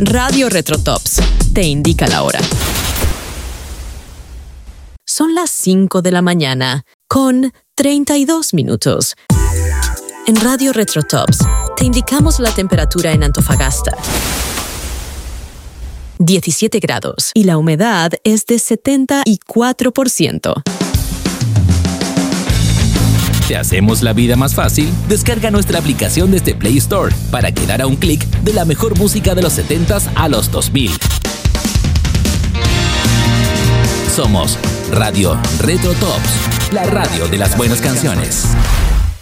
Radio Retro Tops te indica la hora. Son las 5 de la mañana con 32 minutos. En Radio Retro Tops te indicamos la temperatura en Antofagasta. 17 grados y la humedad es de 74%. ¿Te hacemos la vida más fácil? Descarga nuestra aplicación desde Play Store para quedar a un clic de la mejor música de los 70s a los 2000. Somos Radio Retro Tops, la radio de las buenas canciones.